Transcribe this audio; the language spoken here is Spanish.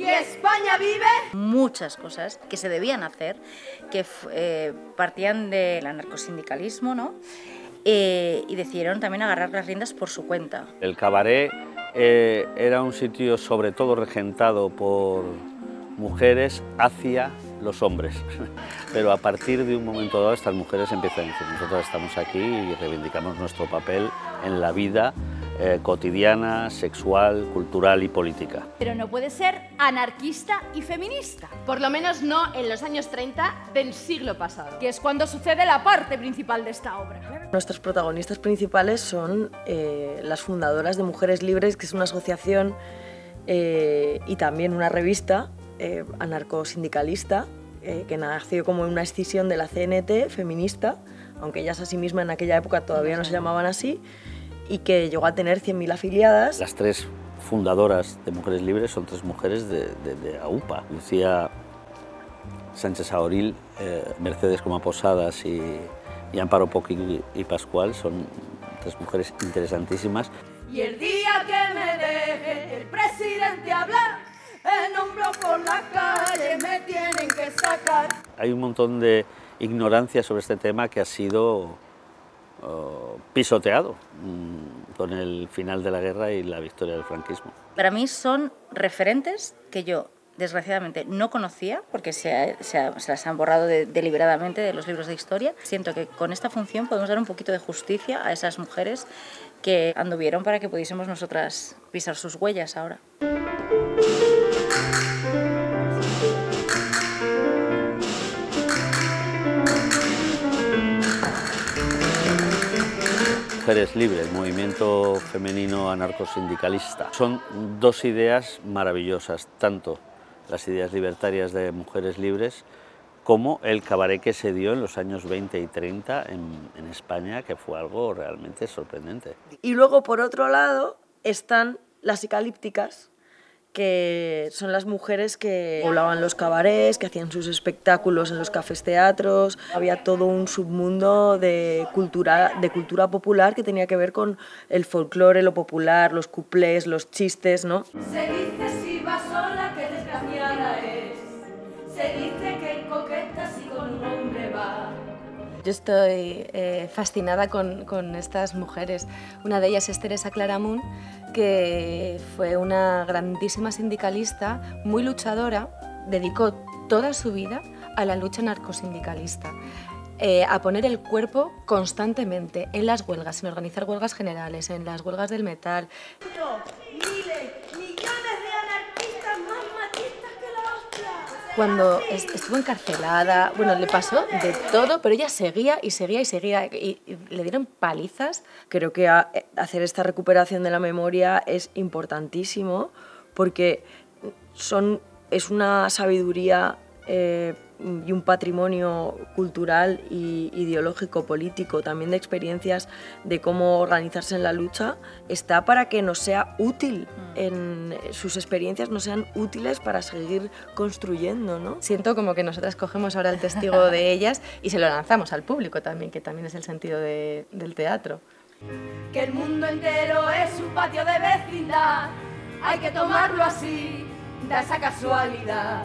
y España vive. Muchas cosas que se debían hacer, que partían del anarcosindicalismo, ¿no? Y decidieron también agarrar las riendas por su cuenta. El cabaret era un sitio sobre todo regentado por mujeres hacia los hombres, pero a partir de un momento dado estas mujeres empiezan a decir: nosotros estamos aquí y reivindicamos nuestro papel en la vida cotidiana, sexual, cultural y política. Pero no puede ser anarquista y feminista. Por lo menos no en los años 30 del siglo pasado, que es cuando sucede la parte principal de esta obra. Nuestras protagonistas principales son las fundadoras de Mujeres Libres, que es una asociación y también una revista anarcosindicalista que nació como una escisión de la CNT feminista, aunque ellas a sí mismas en aquella época todavía no se llamaban así, y que llegó a tener 100.000 afiliadas. Las tres fundadoras de Mujeres Libres son tres mujeres de AUPA. Lucía Sánchez Aoril, Mercedes Coma Posadas y Amparo Poch y Pascual son tres mujeres interesantísimas. Y el día que me deje el presidente hablar, en hombros por la calle me tienen que sacar. Hay un montón de ignorancia sobre este tema que ha sido pisoteado con el final de la guerra y la victoria del franquismo. Para mí son referentes que yo, desgraciadamente, no conocía, porque se las han borrado deliberadamente de los libros de historia. Siento que con esta función podemos dar un poquito de justicia a esas mujeres que anduvieron para que pudiésemos nosotras pisar sus huellas ahora. Mujeres Libres, movimiento femenino anarcosindicalista. Son dos ideas maravillosas, tanto las ideas libertarias de Mujeres Libres como el cabaret que se dio en los años 20 y 30 en España, que fue algo realmente sorprendente. Y luego, por otro lado, están las psicalípticas, que son las mujeres que poblaban los cabarets, que hacían sus espectáculos en los cafés teatros. Había todo un submundo de cultura popular que tenía que ver con el folclore, lo popular, los cuplés, los chistes, ¿no? Se dice si va sola que desgraciada es. Se dice que coqueta si con un hombre va. Yo estoy fascinada con estas mujeres. Una de ellas es Teresa Claramunt, que fue una grandísima sindicalista, muy luchadora, dedicó toda su vida a la lucha narcosindicalista, a poner el cuerpo constantemente en las huelgas, en organizar huelgas generales, en las huelgas del metal. Cuando estuvo encarcelada, bueno, le pasó de todo, pero ella seguía y seguía y seguía y le dieron palizas. Creo que hacer esta recuperación de la memoria es importantísimo porque es una sabiduría y un patrimonio cultural y ideológico, político, también de experiencias de cómo organizarse en la lucha, está para que nos sea útil, sus experiencias nos sean útiles para seguir construyendo, ¿no? Siento como que nosotras cogemos ahora el testigo de ellas y se lo lanzamos al público también, que también es el sentido del teatro. Que el mundo entero es un patio de vecindad, hay que tomarlo así, da esa casualidad.